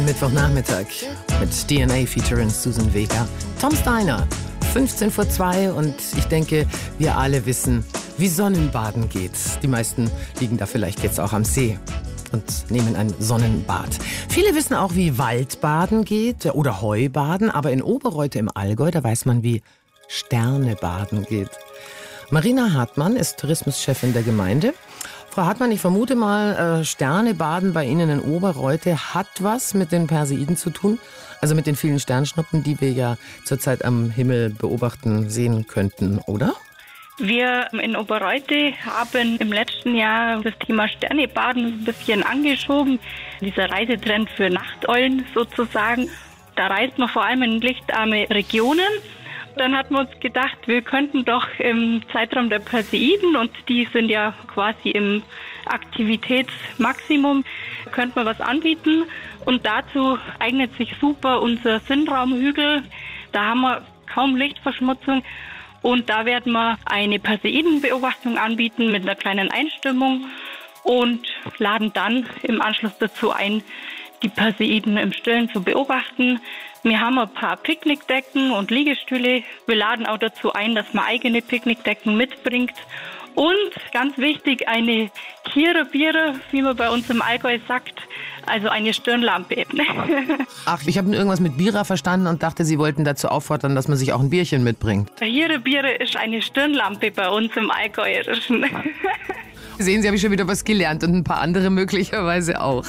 Mittwochnachmittag mit DNA featuring Susan Vega. Tom Steiner, 15 vor 2 und ich denke, wir alle wissen, wie Sonnenbaden geht. Die meisten liegen da vielleicht jetzt auch am See und nehmen ein Sonnenbad. Viele wissen auch, wie Waldbaden geht oder Heubaden, aber in Oberreute im Allgäu, da weiß man, wie Sternebaden geht. Marina Hartmann ist Tourismuschefin der Gemeinde. Frau Hartmann, ich vermute mal, Sternebaden bei Ihnen in Oberreute hat was mit den Perseiden zu tun? Also mit den vielen Sternschnuppen, die wir ja zurzeit am Himmel beobachten, sehen könnten, oder? Wir in Oberreute haben im letzten Jahr das Thema Sternebaden ein bisschen angeschoben. Dieser Reisetrend für Nachteulen sozusagen. Da reist man vor allem in lichtarme Regionen. Dann hatten wir uns gedacht, wir könnten doch im Zeitraum der Perseiden, und die sind ja quasi im Aktivitätsmaximum, könnten wir was anbieten. Und dazu eignet sich super unser Sinnraumhügel. Da haben wir kaum Lichtverschmutzung. Und da werden wir eine Perseidenbeobachtung anbieten mit einer kleinen Einstimmung und laden dann im Anschluss dazu ein, die Perseiden im Stillen zu beobachten. Wir haben ein paar Picknickdecken und Liegestühle. Wir laden auch dazu ein, dass man eigene Picknickdecken mitbringt. Und ganz wichtig, eine Kierer-Biere, wie man bei uns im Allgäu sagt, also eine Stirnlampe. Ach, ich habe irgendwas mit Bira verstanden und dachte, Sie wollten dazu auffordern, dass man sich auch ein Bierchen mitbringt. Kierer-Biere ist eine Stirnlampe bei uns im Allgäuerischen. Sehen Sie, habe ich schon wieder was gelernt und ein paar andere möglicherweise auch.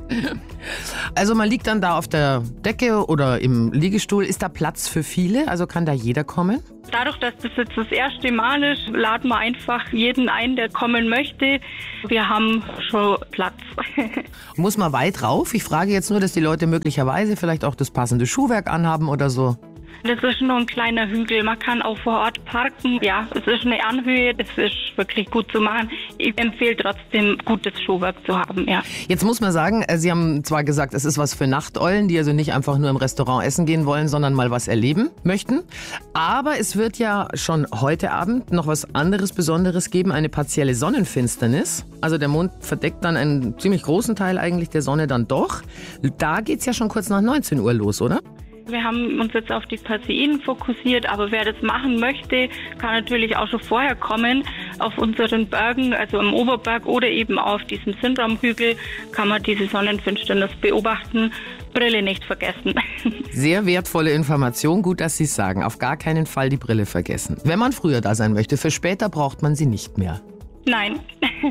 Also man liegt dann da auf der Decke oder im Liegestuhl. Ist da Platz für viele? Also kann da jeder kommen? Dadurch, dass das jetzt das erste Mal ist, laden wir einfach jeden ein, der kommen möchte. Wir haben schon Platz. Muss man weit rauf? Ich frage jetzt nur, dass die Leute möglicherweise vielleicht auch das passende Schuhwerk anhaben oder so. Das ist nur ein kleiner Hügel. Man kann auch vor Ort parken. Ja, es ist eine Anhöhe. Das ist wirklich gut zu machen. Ich empfehle trotzdem, gutes Schuhwerk zu haben, ja. Jetzt muss man sagen, Sie haben zwar gesagt, es ist was für Nachteulen, die also nicht einfach nur im Restaurant essen gehen wollen, sondern mal was erleben möchten. Aber es wird ja schon heute Abend noch was anderes Besonderes geben, eine partielle Sonnenfinsternis. Also der Mond verdeckt dann einen ziemlich großen Teil eigentlich der Sonne dann doch. Da geht's ja schon kurz nach 19 Uhr los, oder? Wir haben uns jetzt auf die Perseiden fokussiert, aber wer das machen möchte, kann natürlich auch schon vorher kommen. Auf unseren Bergen, also im Oberberg oder eben auf diesem Sinnraumhügel, kann man diese Sonnenfinsternis beobachten. Brille nicht vergessen. Sehr wertvolle Information, gut, dass Sie es sagen. Auf gar keinen Fall die Brille vergessen. Wenn man früher da sein möchte, für später braucht man sie nicht mehr. Nein.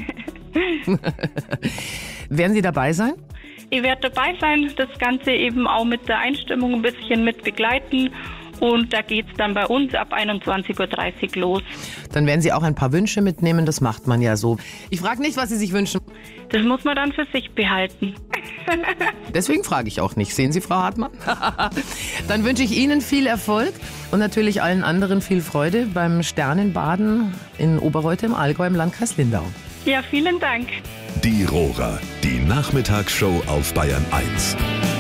Werden Sie dabei sein? Ich werde dabei sein, das Ganze eben auch mit der Einstimmung ein bisschen mit begleiten. Und da geht's dann bei uns ab 21.30 Uhr los. Dann werden Sie auch ein paar Wünsche mitnehmen, das macht man ja so. Ich frage nicht, was Sie sich wünschen. Das muss man dann für sich behalten. Deswegen frage ich auch nicht. Sehen Sie, Frau Hartmann? Dann wünsche ich Ihnen viel Erfolg und natürlich allen anderen viel Freude beim Sternenbaden in Oberreute im Allgäu im Landkreis Lindau. Ja, vielen Dank. Die Rohrer, die Nachmittagsshow auf Bayern 1.